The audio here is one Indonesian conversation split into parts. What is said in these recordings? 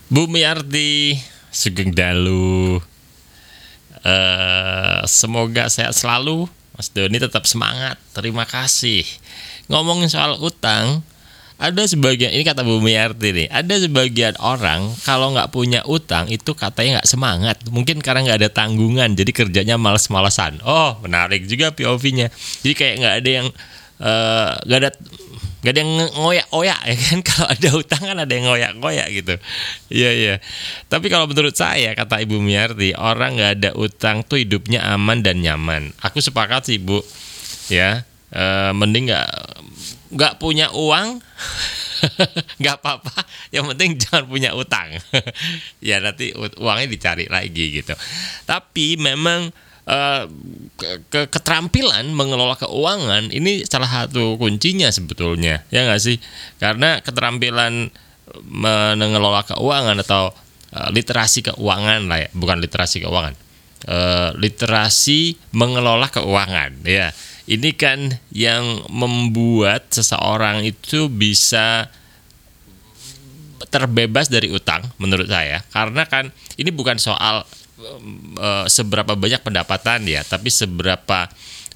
Bumi Arti, Sugeng Dalu. Semoga sehat selalu. Mas Doni tetap semangat. Terima kasih. Ngomongin soal utang, ada sebagian, ini kata Bumi Arti nih, ada sebagian orang kalau nggak punya utang itu katanya nggak semangat. Mungkin karena nggak ada tanggungan, jadi kerjanya males-malesan. Oh, menarik juga POV-nya. Jadi kayak nggak ada yang ngoyak-ngoyak ya kan. Kalau ada utang kan ada yang ngoyak-ngoyak gitu. Iya iya. Tapi kalau menurut saya, kata Ibu Miarti, orang nggak ada utang tuh hidupnya aman dan nyaman. Aku sepakat sih Bu. Ya, mending nggak punya uang, nggak apa-apa. Yang penting jangan punya utang. Ya nanti uangnya dicari lagi gitu. Tapi memang keterampilan mengelola keuangan ini salah satu kuncinya sebetulnya, ya nggak sih? Karena keterampilan mengelola keuangan atau literasi keuangan lah ya, bukan literasi keuangan, literasi mengelola keuangan ya. Ini kan yang membuat seseorang itu bisa terbebas dari utang menurut saya, karena kan ini bukan soal seberapa banyak pendapatan ya, tapi seberapa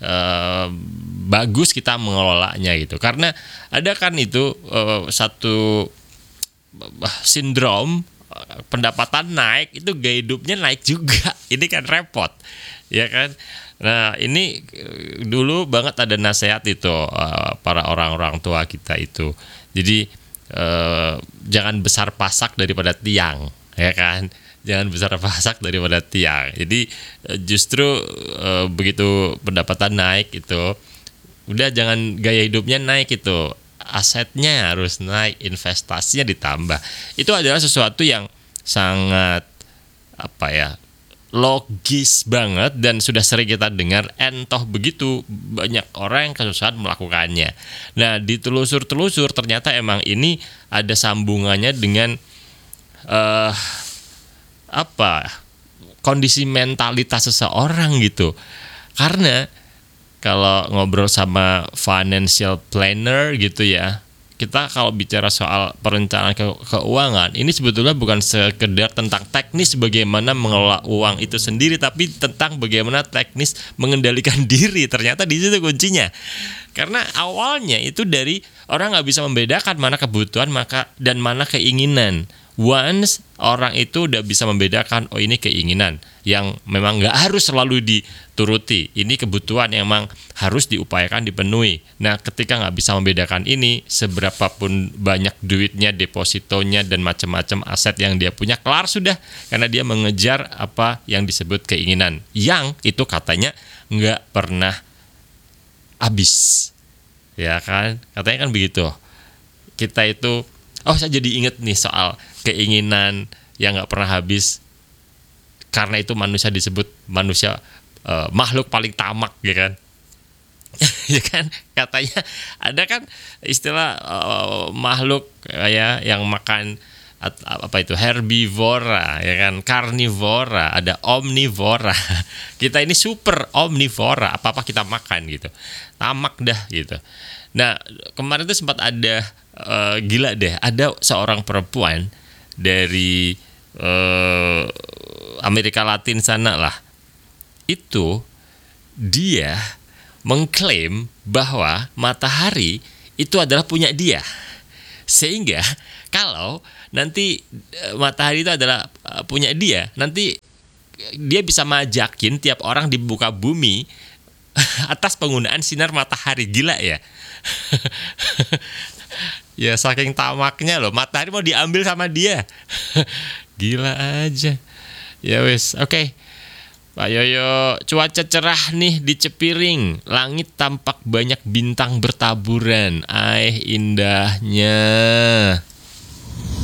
bagus kita mengelolanya gitu. Karena ada kan itu satu sindrom, pendapatan naik itu gaya hidupnya naik juga. Ini kan repot, ya kan. Nah ini dulu banget ada nasihat itu para orang-orang tua kita itu. Jadi jangan besar pasak daripada tiang, ya kan. Jangan besar pasak daripada tiang. Jadi justru begitu pendapatan naik itu, udah jangan gaya hidupnya naik itu, asetnya harus naik, investasinya ditambah. Itu adalah sesuatu yang sangat logis banget dan sudah sering kita dengar. Toh begitu banyak orang yang kesusahan melakukannya. Nah ditelusur-telusur ternyata emang ini ada sambungannya dengan kondisi mentalitas seseorang gitu. Karena kalau ngobrol sama financial planner gitu ya, kita kalau bicara soal perencanaan keuangan, ini sebetulnya bukan sekedar tentang teknis bagaimana mengelola uang itu sendiri, tapi tentang bagaimana teknis mengendalikan diri. Ternyata di situ kuncinya. Karena awalnya itu dari orang nggak bisa membedakan mana kebutuhan dan mana keinginan. Once orang itu udah bisa membedakan, oh ini keinginan yang memang nggak harus selalu dituruti, ini kebutuhan yang memang harus diupayakan dipenuhi. Nah ketika nggak bisa membedakan ini, seberapapun banyak duitnya, depositonya dan macam-macam aset yang dia punya, kelar sudah, karena dia mengejar apa yang disebut keinginan, yang itu katanya nggak pernah habis, ya kan, katanya kan begitu. Kita itu, saya jadi inget nih soal keinginan yang nggak pernah habis. Karena itu manusia disebut manusia makhluk paling tamak, ya kan? Ya kan, katanya ada kan istilah makhluk ya yang makan herbivora, ya kan, karnivora, ada omnivora. Kita ini super omnivora, apa-apa kita makan gitu. Tamak dah gitu. Nah, kemarin itu sempat ada gila deh, ada seorang perempuan dari Amerika Latin sana lah. Itu dia mengklaim bahwa matahari itu adalah punya dia. Sehingga kalau nanti matahari itu adalah punya dia, nanti dia bisa majakin tiap orang di muka bumi atas penggunaan sinar matahari. Gila ya. Ya saking tamaknya loh, matahari mau diambil sama dia. Gila aja. Ya wes, oke. Pak Yoyo, cuaca cerah nih di Cepiring. Langit tampak banyak bintang bertaburan. Indahnya.